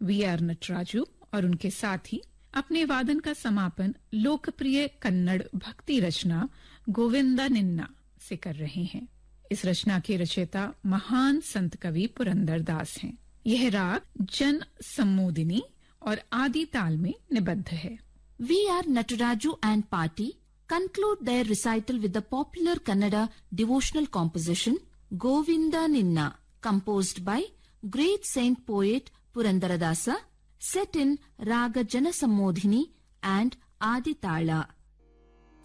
VR. नटराजू और उनके साथी अपने वादन का समापन लोकप्रिय कन्नड़ भक्ति रचना गोविंदा निन्ना से कर रहे हैं। इस रचना के रचयिता महान संत कवि पुरंदरदास हैं। यह राग जन सम्मोदिनी और आदि ताल में निबद्ध है। V.R. Nataraju and party conclude their recital with the popular Kannada devotional composition Govinda Ninna, composed by great saint poet Purandaradasa, set in Raga Janasammodhini and Adi Tala.